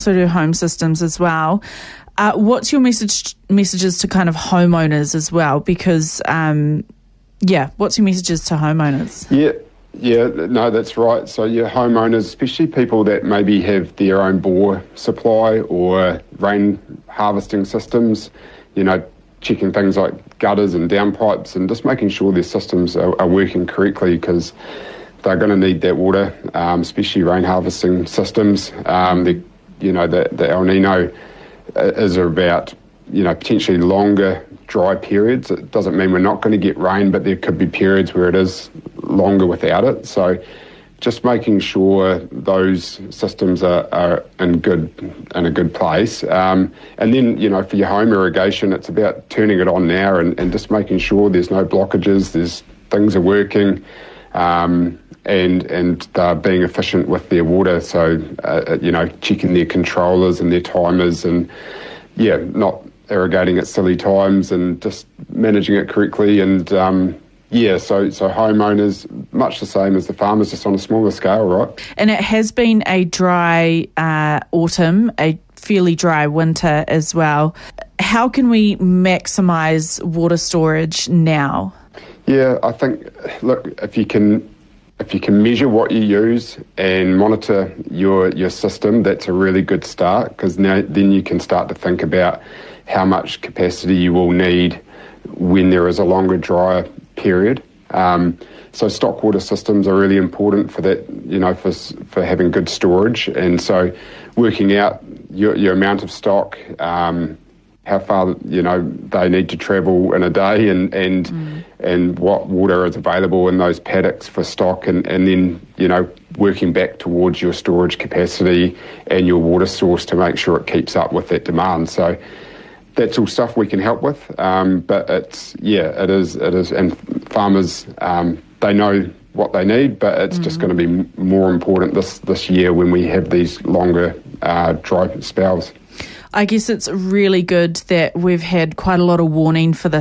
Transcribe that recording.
also do home systems as well. What's your messages to kind of homeowners as well? Because, what's your messages to homeowners? Yeah, no, that's right. So your homeowners, especially people that maybe have their own bore supply or rain harvesting systems, checking things like gutters and downpipes and just making sure their systems are working correctly, because they're going to need that water, especially rain harvesting systems. The El Nino is about, potentially longer dry periods. It doesn't mean we're not going to get rain, but there could be periods where it is longer without it. So just making sure those systems are in a good place. And then, for your home irrigation, it's about turning it on now and just making sure there's no blockages, things are working, and they're being efficient with their water. So, checking their controllers and their timers and, not irrigating at silly times and just managing it correctly. And, so homeowners, much the same as the farmers, just on a smaller scale, right? And it has been a dry autumn, a fairly dry winter as well. How can we maximise water storage now? Yeah, I think, look, if you can measure what you use and monitor your system, that's a really good start, because then you can start to think about how much capacity you will need when there is a longer, drier period. So stock water systems are really important for that, for having good storage. And so working out your amount of stock, how far, they need to travel in a day and what water is available in those paddocks for stock, and then, working back towards your storage capacity and your water source to make sure it keeps up with that demand. So that's all stuff we can help with, but it is, and farmers, they know what they need, but it's just going to be more important this year when we have these longer dry spells. I guess it's really good that we've had quite a lot of warning for this